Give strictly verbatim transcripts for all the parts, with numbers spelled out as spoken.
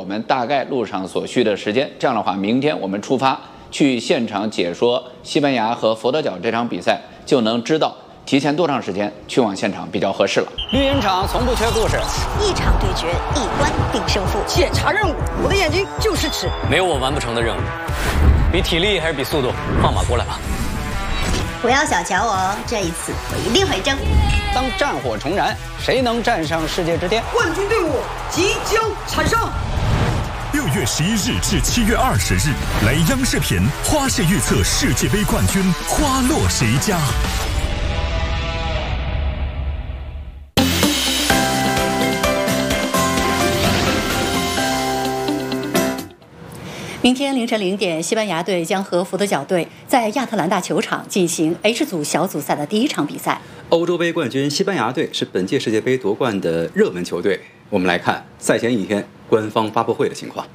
我们大概路上所需的时间。这样的话，明天我们出发去现场解说西班牙和佛得角这场比赛，就能知道提前多长时间去往现场比较合适了。 绿茵场从不缺故事， 一场对决，一关定胜负。 检查任务，我的眼睛就是尺， 没有我完不成的任务。比体力还是比速度？放马过来吧！ 不要小瞧我哦，这一次我一定会争。 当战火重燃，谁能站上世界之巅？ 冠军队伍即将产生。 六月十一日至七月二十日，来央视频花式预测世界杯冠军花落谁家。 明天凌晨零点，西班牙队将和佛得角队在亚特兰大球场进行 H 组小组赛的第一场比赛。 欧洲杯冠军西班牙队是本届世界杯夺冠的热门球队。我们来看赛前一天官方发布会的情况。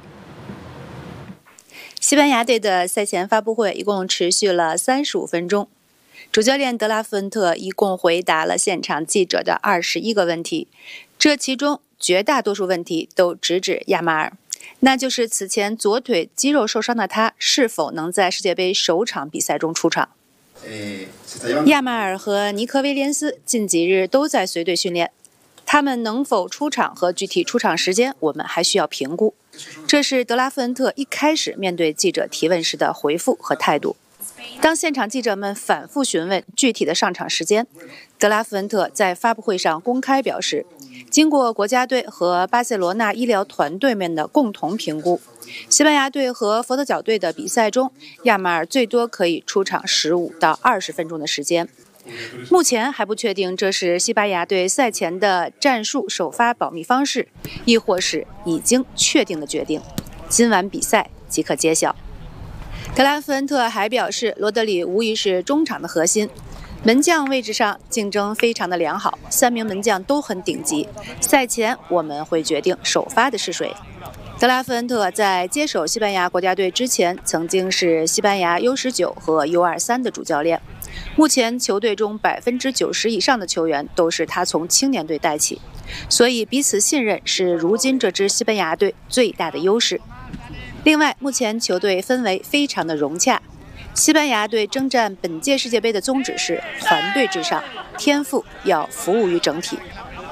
西班牙队的赛前发布会一共持续了三十五分钟，主教练德拉夫恩特一共回答了现场记者的二十一个问题，这其中绝大多数问题都直指亚马尔。那就是此前左腿肌肉受伤的他是否能在世界杯首场比赛中出场。亚马尔和尼克威廉斯近几日都在随队训练，他们能否出场和具体出场时间我们还需要评估。这是德拉夫恩特一开始面对记者提问时的回复和态度。当现场记者们反复询问具体的上场时间，德拉夫恩特在发布会上公开表示，经过国家队和巴塞罗那医疗团队们的共同评估，西班牙队和佛得角队的比赛中，亚马尔最多可以出场十五到二十分钟的时间。目前还不确定这是西班牙队赛前的战术首发保密方式，亦或是已经确定的决定。今晚比赛即可揭晓。德拉夫恩特还表示，罗德里无疑是中场的核心，门将位置上竞争非常的良好，三名门将都很顶级。赛前我们会决定首发的是谁。德拉夫恩特在接手西班牙国家队之前，曾经是西班牙 U 十九 和 U 二十三 的主教练。目前球队中百分之九十以上的球员都是他从青年队带起，所以彼此信任是如今这支西班牙队最大的优势。另外，目前球队氛围非常的融洽。西班牙队征战本届世界杯的宗旨是团队至上，天赋要服务于整体。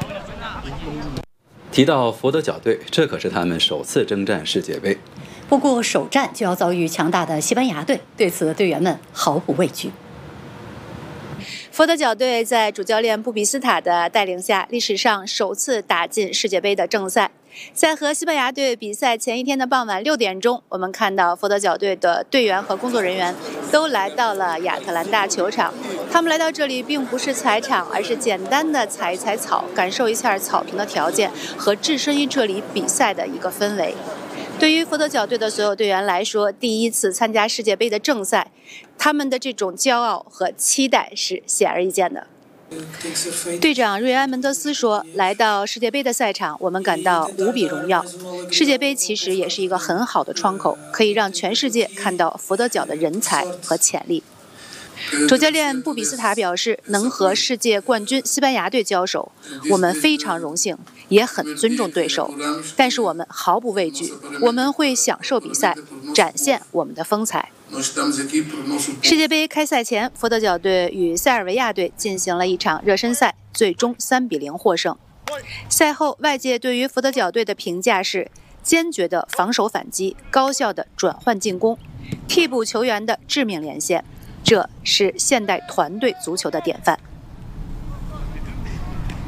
提到佛得角队，这可是他们首次征战世界杯。 不过首战就要遭遇强大的西班牙队，对此队员们毫不畏惧。 佛得角队在主教练布比斯塔的带领下，历史上首次打进世界杯的正赛。在和西班牙队比赛前一天的傍晚六点钟，我们看到佛得角队的队员和工作人员都来到了亚特兰大球场。他们来到这里并不是踩场，而是简单的踩一踩草，感受一下草坪的条件和置身于这里比赛的一个氛围。对于佛得角队的所有队员来说，第一次参加世界杯的正赛，他们的这种骄傲和期待是显而易见的。队长瑞安·门德斯说，来到世界杯的赛场，我们感到无比荣耀。世界杯其实也是一个很好的窗口，可以让全世界看到佛得角的人才和潜力。主教练布比斯塔表示，能和世界冠军西班牙队交手，我们非常荣幸，也很尊重对手，但是我们毫不畏惧，我们会享受比赛，展现我们的风采。世界杯开赛前，佛得角队与塞尔维亚队进行了一场热身赛，最终三比零获胜。赛后，外界对于佛得角队的评价是坚决的防守反击，高效的转换进攻，替补球员的致命连线，这是现代团队足球的典范。